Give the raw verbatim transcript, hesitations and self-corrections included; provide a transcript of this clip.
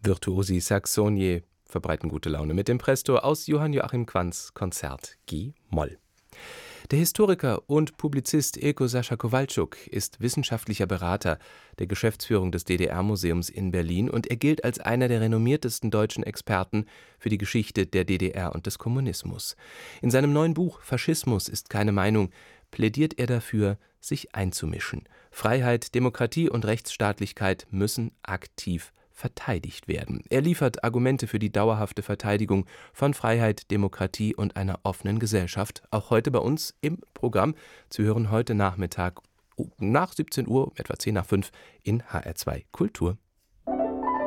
Virtuosi Saxoniae verbreiten gute Laune mit dem Presto aus Johann Joachim Quantz Konzert G-Moll. Der Historiker und Publizist Ilko Sascha Kowalczuk ist wissenschaftlicher Berater der Geschäftsführung des D D R-Museums in Berlin und er gilt als einer der renommiertesten deutschen Experten für die Geschichte der D D R und des Kommunismus. In seinem neuen Buch »Faschismus ist keine Meinung« plädiert er dafür, sich einzumischen. Freiheit, Demokratie und Rechtsstaatlichkeit müssen aktiv verteidigt werden. Er liefert Argumente für die dauerhafte Verteidigung von Freiheit, Demokratie und einer offenen Gesellschaft. Auch heute bei uns im Programm zu hören heute Nachmittag nach siebzehn Uhr, etwa zehn nach fünf in H R zwei Kultur.